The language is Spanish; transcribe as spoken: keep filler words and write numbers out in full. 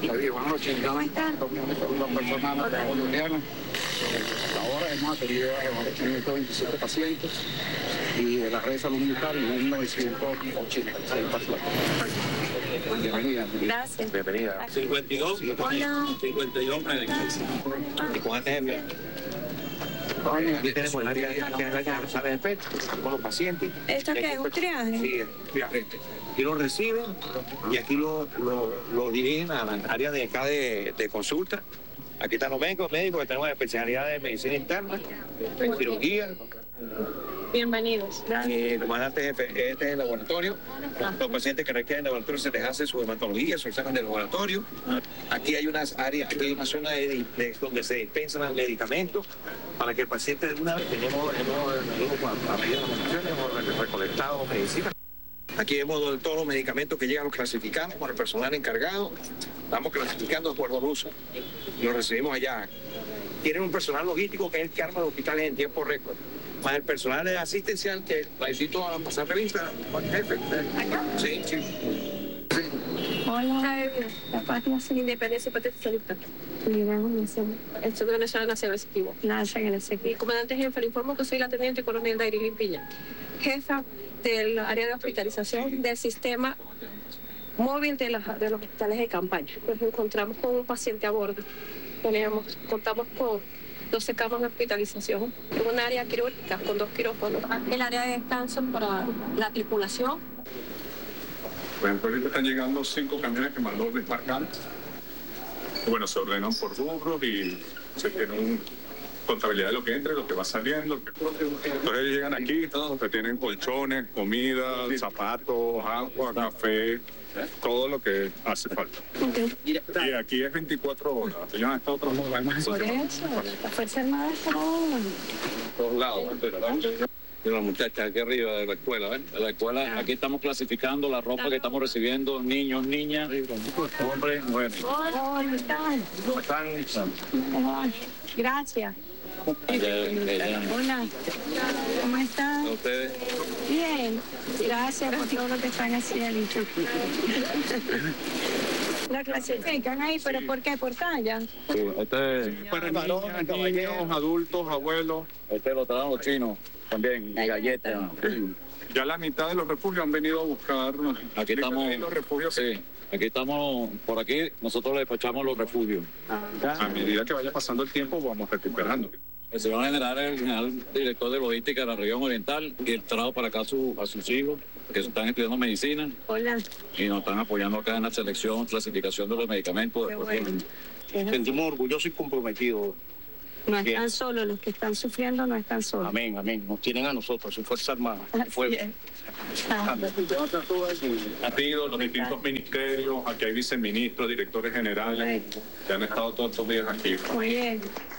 Buenas noches. ¿Cómo están? Una persona colombiana. Ahora hemos atendido a quinientos veintisiete pacientes y de la red de salud militar mil novecientos ochenta y seis pacientes. Bienvenida. Gracias. Bienvenida. cincuenta y dos. Hola. cincuenta y dos médicos. ¿Y cuántos ejemplos? Aquí tenemos el área que es la sala de efecto, con los pacientes. ¿Esto qué es? ¿Un triaje? Sí, es triaje. Aquí lo reciben y aquí lo, lo, lo dirigen a la área de acá de, de consulta. Aquí están los médicos, médicos que tenemos especialidades de medicina interna, de cirugía. Bienvenidos. Y el comandante jefe, este es el laboratorio. Los pacientes que requieren laboratorio se les hace su hematología, su examen de laboratorio. Aquí hay unas áreas, aquí hay una zona de, de, donde se dispensan los medicamentos para que el paciente de una vez tenemos, hemos, hemos, a medida de las funciones, hemos recolectado medicina. Aquí vemos todos los medicamentos que llegan, los clasificamos con el personal encargado. Estamos clasificando de acuerdo al uso. Los recibimos allá. Tienen un personal logístico que es el que arma los hospitales en tiempo récord. Más el personal asistencial que necesito a pasar revista. Jefe. Sí, sí. Hola. La página sin independencia y potencialista. El Centro Nacional Nacional Executivo. Nacional Executivo. Comandante jefe, le informo que soy la teniente coronel Dairil Piña, jefa del área de hospitalización del sistema móvil de, la, de los hospitales de campaña. Nos encontramos con un paciente a bordo. Tenemos, contamos con doce camas de hospitalización, en un área quirúrgica con dos quirófanos, el área de descanso para la tripulación. Por ejemplo, ahorita están llegando cinco camiones que mandó desmarcar. Bueno, se ordenan por rubros y se tiene una contabilidad de lo que entra y lo que va saliendo. Entonces llegan aquí, que tienen colchones, comida, zapatos, agua, café, todo lo que hace falta. Okay. Y aquí es veinticuatro horas. Ellos han estado trabajando más. Por eso, la Fuerza Armada está en Todos lados, ¿verdad? Y las muchachas aquí arriba de la escuela, ¿ven? De la escuela, aquí estamos clasificando la ropa que estamos recibiendo, niños, niñas, hombres, mujeres. Hola, ¿cómo están? ¿Cómo están? Gracias. Hola. Hola, ¿cómo están? ¿Ustedes? Bien, gracias por todo lo que están haciendo. La clasifican ahí, pero ¿por qué? ¿Por talla? Sí, este es Para niñas, niños, adultos, abuelos. este lo traen los chinos también, galletas. Ya la mitad de los refugios han venido a buscar. Aquí estamos, Los refugios. sí, aquí estamos, por aquí nosotros le despachamos los refugios. A medida que vaya pasando el tiempo, vamos recuperando. El señor general es el general director de logística de la región oriental y él trajo para acá a, su, a sus hijos que están estudiando medicina Hola. y nos están apoyando acá en la selección, clasificación de los medicamentos. Qué bueno. Sentimos orgullosos y comprometidos. No Bien. están solos, los que están sufriendo no están solos. Amén, amén. Nos tienen a nosotros, su Fuerza Armada. Así es. Ah. Han ido los distintos ministerios, aquí hay viceministros, directores generales, que han estado todos estos días aquí. Muy bien.